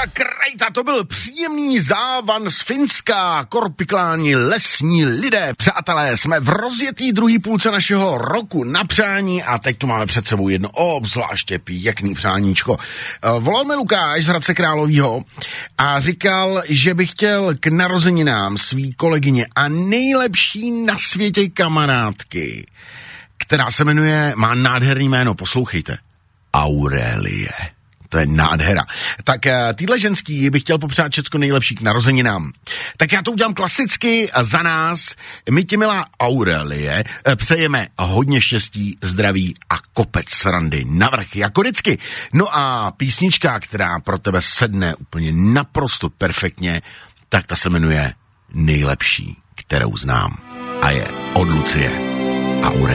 Tak rejta, to byl příjemný závan z Finska, korpikláni lesní lidé. Přátelé, jsme v rozjetý druhý půlce našeho roku na přání a teď tu máme před sebou jedno obzvláště pěkný přáníčko. Volal mi Lukáš z Hradce Královýho a říkal, že by chtěl k narozeninám svý kolegyně a nejlepší na světě kamarádky, která se jmenuje, má nádherný jméno, poslouchejte, Aurelie. To je nádhera. Tak týhle ženský bych chtěl popřát všecko nejlepší k narozeninám. Tak já to udělám klasicky za nás. My ti, milá Aurelie, přejeme hodně štěstí, zdraví a kopec srandy navrch, jako vždycky. No a písnička, která pro tebe sedne úplně naprosto perfektně, tak ta se jmenuje Nejlepší, kterou znám. A je od Lucie Aurelie.